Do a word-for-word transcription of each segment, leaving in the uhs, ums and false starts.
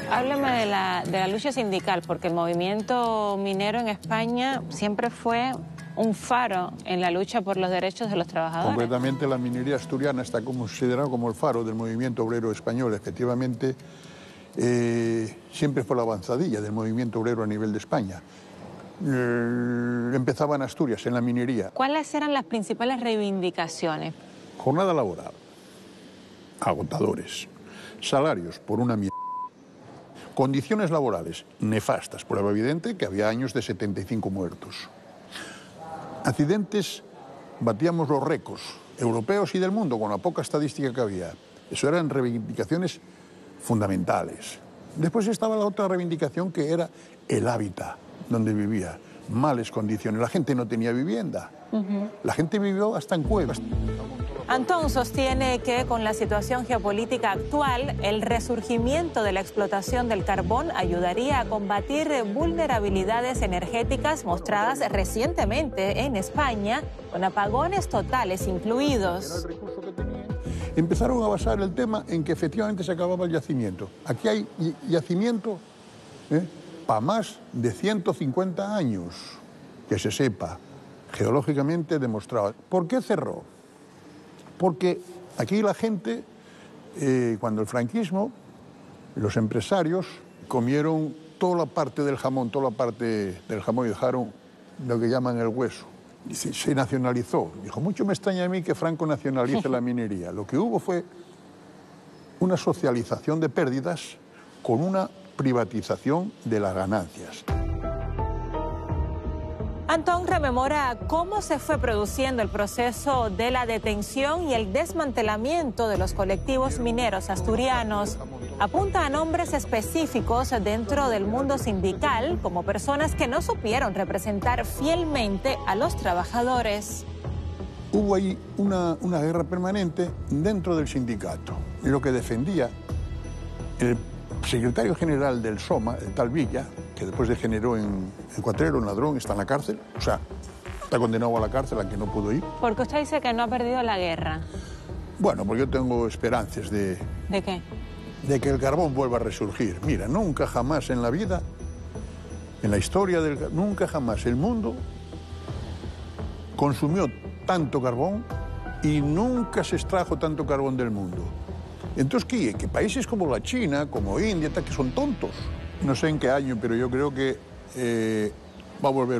Hábleme de la, de la lucha sindical, porque el movimiento minero en España siempre fue un faro en la lucha por los derechos de los trabajadores. Concretamente, la minería asturiana está considerada como el faro del movimiento obrero español. Efectivamente, eh, siempre fue la avanzadilla del movimiento obrero a nivel de España. Eh, empezaba en Asturias, en la minería. ¿Cuáles eran las principales reivindicaciones? Jornada laboral, agotadores, salarios por una mierda, condiciones laborales nefastas, prueba evidente que había años de setenta y cinco muertos. Accidentes, batíamos los récords europeos y del mundo con la poca estadística que había. Eso eran reivindicaciones fundamentales. Después estaba la otra reivindicación que era el hábitat donde vivía. Males condiciones, la gente no tenía vivienda. Uh-huh. La gente vivió hasta en cuevas. Antón sostiene que con la situación geopolítica actual, el resurgimiento de la explotación del carbón ayudaría a combatir vulnerabilidades energéticas mostradas recientemente en España, con apagones totales incluidos. Empezaron a basar el tema en que efectivamente se acababa el yacimiento. Aquí hay yacimiento ¿eh? para más de ciento cincuenta años, que se sepa, geológicamente demostrado. ¿Por qué cerró? Porque aquí la gente, eh, cuando el franquismo, los empresarios comieron toda la parte del jamón, toda la parte del jamón y dejaron lo que llaman el hueso. Y se, se nacionalizó. Dijo, mucho me extraña a mí que Franco nacionalice la minería. Lo que hubo fue una socialización de pérdidas con una privatización de las ganancias. Antón rememora cómo se fue produciendo el proceso de la detención y el desmantelamiento de los colectivos mineros asturianos. Apunta a nombres específicos dentro del mundo sindical como personas que no supieron representar fielmente a los trabajadores. Hubo ahí una, una guerra permanente dentro del sindicato. Y lo que defendía el secretario general del SOMA, el tal Villa, que después degeneró en, en cuatrero, en ladrón, está en la cárcel. O sea, está condenado a la cárcel, a que no pudo ir. ¿Por qué usted dice que no ha perdido la guerra? Bueno, porque yo tengo esperanzas de... ¿De qué? De que el carbón vuelva a resurgir. Mira, nunca jamás en la vida, en la historia del... Nunca jamás el mundo consumió tanto carbón y nunca se extrajo tanto carbón del mundo. Entonces, ¿qué? Que países como la China, como India, que son tontos. No sé en qué año, pero yo creo que eh, va a volver.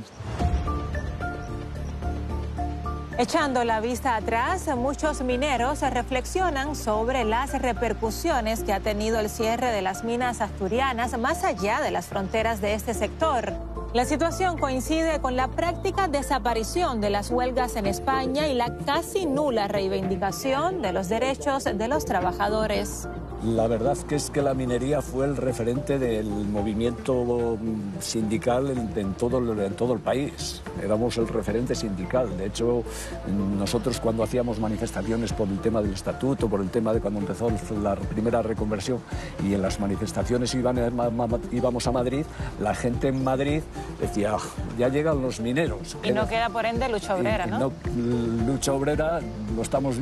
Echando la vista atrás, muchos mineros reflexionan sobre las repercusiones que ha tenido el cierre de las minas asturianas más allá de las fronteras de este sector. La situación coincide con la práctica desaparición de las huelgas en España y la casi nula reivindicación de los derechos de los trabajadores. La verdad que es que la minería fue el referente del movimiento sindical en, en, todo, el, en todo el país. Éramos el referente sindical. De hecho, nosotros cuando hacíamos manifestaciones por el tema del estatuto, por el tema de cuando empezó la primera reconversión y en las manifestaciones iban, íbamos a Madrid, la gente en Madrid decía, oh, ya llegan los mineros. Y no queda por ende lucha obrera, y, ¿no? no lucha obrera, lo estamos viendo.